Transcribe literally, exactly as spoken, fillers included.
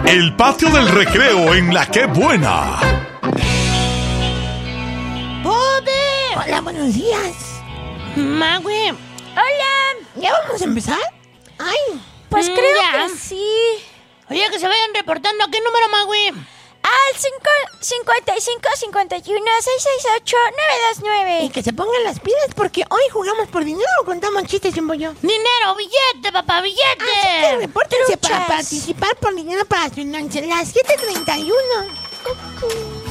El patio del recreo en La Qué Buena. ¡Poder! Hola, buenos días. Magui. Hola. ¿Ya vamos a empezar? Ay, Pues Mm, creo ya. que sí. Oye, que se vayan reportando. ¿A qué número, Magui? Al cincuenta y cinco, cincuenta y uno, seiscientos sesenta y ocho, novecientos y veintinueve. que se pongan las pilas porque hoy jugamos por dinero o contamos chistes en bollo. Dinero, billete, papá, billete. Así que repórtense para Truchas. participar por dinero para su noche. Las siete treinta y uno.